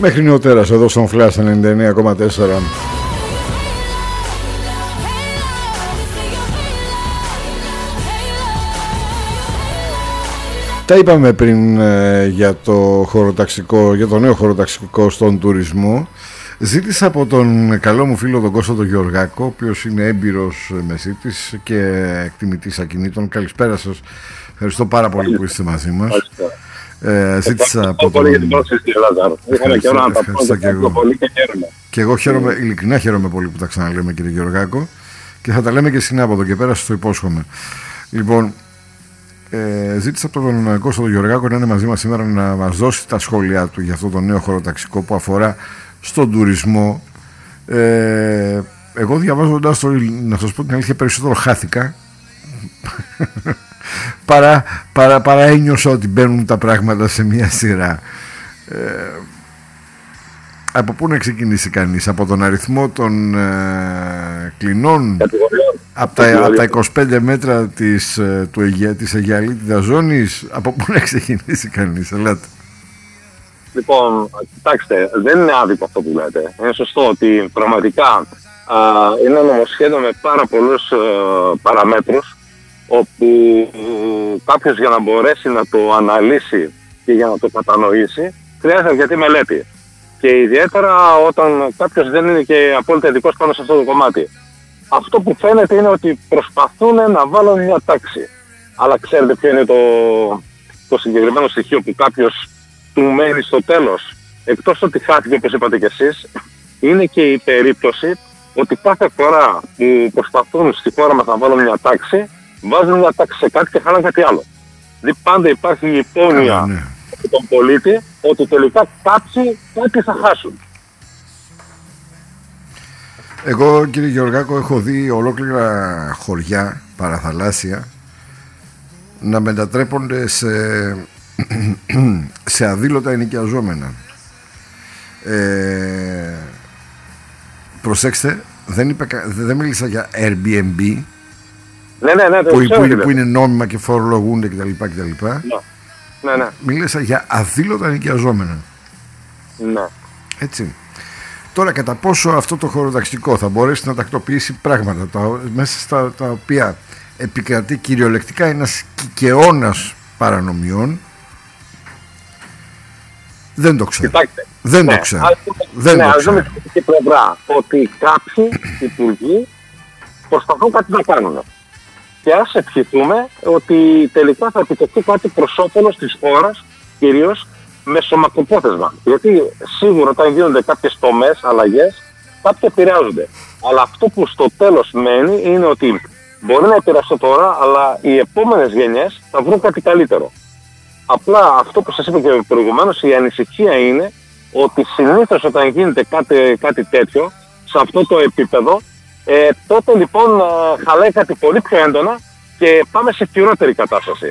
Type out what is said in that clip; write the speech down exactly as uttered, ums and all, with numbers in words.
Μέχρι νεοτέρας εδώ στον Flash ενενήντα εννέα κόμμα τέσσερα. Τα είπαμε πριν ε, για το χωροταξικό, για το νέο χωροταξικό στον τουρισμό. Ζήτησα από τον καλό μου φίλο τον Κώστα τον Γεωργάκο, ο οποίος είναι έμπειρος μεσίτης και εκτιμητής ακινήτων. Καλησπέρα σας. Ευχαριστώ πάρα πολύ που είστε μαζί μας. Ε, ζήτησα από τον... για την πρόσκληση, Λάζαρο. Είχαμε καιρό να τα πω και εγώ πολύ και χαίρομαι. Και εγώ χαίρομαι, ειλικρινά χαίρομαι πολύ που τα ξαναλέμε, κύριε Γεωργάκο, και θα τα λέμε και συχνά από εδώ και πέρα, σας το υπόσχομαι. Λοιπόν, ε, ζήτησα από τον Κώστα τον Γεωργάκο να είναι μαζί μας σήμερα, να μας δώσει τα σχόλιά του για αυτό το νέο χωροταξικό που αφορά στον τουρισμό. Ε, εγώ διαβάζοντας το, να σας πω την αλήθεια, περισσότερο χάθηκα παρά, παρά, παρά ένιωσα ότι μπαίνουν τα πράγματα σε μια σειρά. Ε, από πού να ξεκινήσει κανείς? Από τον αριθμό των ε, κλινών, από τα, από τα είκοσι πέντε μέτρα της, του Αιγαία, της Αιγιαλίτιδας ζώνης? Από πού να ξεκινήσει κανείς? Ελάτε. Λοιπόν, κοιτάξτε, δεν είναι άδικο αυτό που λέτε. Είναι σωστό ότι πραγματικά α, είναι ένα νομοσχέδιο με πάρα πολλούς α, παραμέτρους, όπου κάποιος για να μπορέσει να το αναλύσει και για να το κατανοήσει χρειάζεται αρκετή μελέτη. Και ιδιαίτερα όταν κάποιος δεν είναι και απόλυτα ειδικός πάνω σε αυτό το κομμάτι. Αυτό που φαίνεται είναι ότι προσπαθούν να βάλουν μια τάξη. Αλλά ξέρετε ποιο είναι το, το συγκεκριμένο στοιχείο που κάποιος του μένει στο τέλος? Εκτός ότι χάθηκε, όπως είπατε κι εσείς, είναι και η περίπτωση ότι κάθε φορά που προσπαθούν στη χώρα μας να βάλουν μια τάξη, βάζουν μια τάξη σε κάτι και χάνουν κάτι άλλο. Δηλαδή πάντα υπάρχει η υπόνοια ναι. από τον πολίτη ότι τελικά κάποιοι κάτι θα χάσουν. Εγώ, κύριε Γεωργάκο, έχω δει ολόκληρα χωριά παραθαλάσσια να μετατρέπονται σε, σε αδήλωτα ενοικιαζόμενα. Ε, προσέξτε, δεν, είπε, δεν μίλησα για Airbnb, ναι, ναι, ναι, που, που, που είναι νόμιμα και φορολογούνται κτλ. κτλ. Ναι. Ναι, ναι. Μίλησα για αδήλωτα ενοικιαζόμενα. Ναι. Έτσι. Τώρα, κατά πόσο αυτό το χωροταξικό θα μπορέσει να τακτοποιήσει πράγματα τα, μέσα στα τα οποία επικρατεί κυριολεκτικά ένας κικαιώνας παρανομιών, δεν το ξέρω. Κοιτάξτε, δεν ναι, το ξέρω. Ας, δεν ναι, το ας ξέρω. δούμε την πλευρά ότι κάποιοι υπουργοί προσπαθούν κάτι να κάνουν. Και ας ευχηθούμε ότι τελικά θα επιτευχθεί κάτι προς όφελος της χώρας, κυρίως μεσομακροπρόθεσμα. Γιατί σίγουρα όταν γίνονται κάποιες τομές, αλλαγές, κάποιοι επηρεάζονται. Αλλά αυτό που στο τέλος μένει είναι ότι μπορεί να επηρεαστεί τώρα, αλλά οι επόμενες γενιές θα βρουν κάτι καλύτερο. Απλά αυτό που σας είπα και προηγουμένως, η ανησυχία είναι ότι συνήθως όταν γίνεται κάτι, κάτι τέτοιο, σε αυτό το επίπεδο, ε, τότε λοιπόν χαλάει κάτι πολύ πιο έντονα και πάμε σε χειρότερη κατάσταση.